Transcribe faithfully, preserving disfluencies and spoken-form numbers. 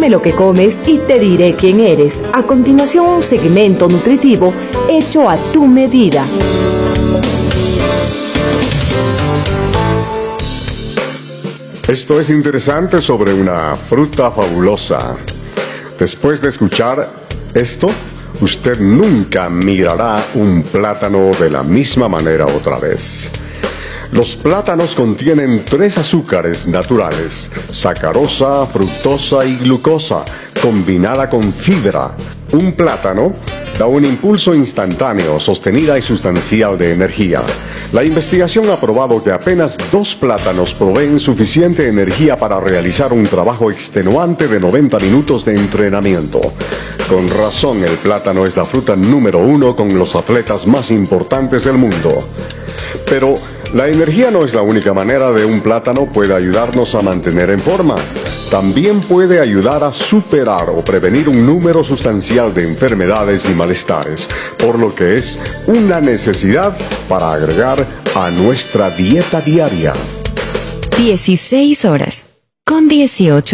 Dime lo que comes y te diré quién eres. A continuación, un segmento nutritivo hecho a tu medida. Esto es interesante sobre una fruta fabulosa. Después de escuchar esto, usted nunca mirará un plátano de la misma manera otra vez. Los plátanos contienen tres azúcares naturales: sacarosa, fructosa y glucosa, combinada con fibra. Un plátano da un impulso instantáneo, sostenida y sustancial de energía. La investigación ha probado que apenas dos plátanos proveen suficiente energía para realizar un trabajo extenuante de noventa minutos de entrenamiento. Con razón, el plátano es la fruta número uno con los atletas más importantes del mundo. Pero la energía no es la única manera de un plátano puede ayudarnos a mantener en forma. También puede ayudar a superar o prevenir un número sustancial de enfermedades y malestares, por lo que es una necesidad para agregar a nuestra dieta diaria. dieciséis horas con dieciocho